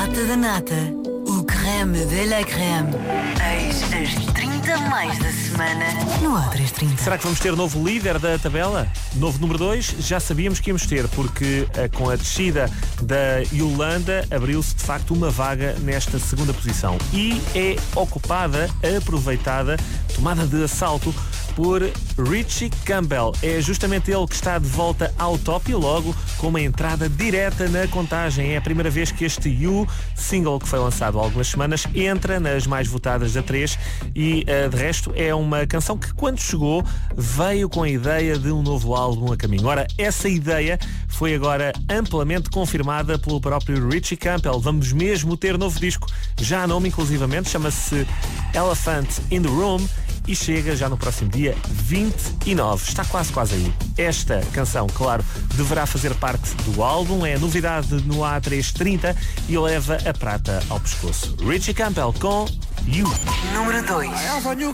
nata da nata, o creme de la creme. Eis as 30 mais da semana no A330. Será que vamos ter novo líder da tabela? Novo número 2? Já sabíamos que íamos ter, porque com a descida da Yolanda abriu-se de facto uma vaga nesta segunda posição. E é ocupada, aproveitada, tomada de assalto por Richie Campbell. É justamente ele que está de volta ao top e logo com uma entrada direta na contagem. É a primeira vez que este You, single que foi lançado há algumas semanas, entra nas mais votadas da 3 e de resto é uma canção que quando chegou veio com a ideia de um novo álbum a caminho. Ora, essa ideia foi agora amplamente confirmada pelo próprio Richie Campbell. Vamos mesmo ter novo disco, já há nome inclusivamente, chama-se Elephant in the Room e chega já no próximo dia 29. Está quase aí. Esta canção, claro, deverá fazer parte do álbum, é novidade no A330 e leva a prata ao pescoço. Richie Campbell com You. Número 2.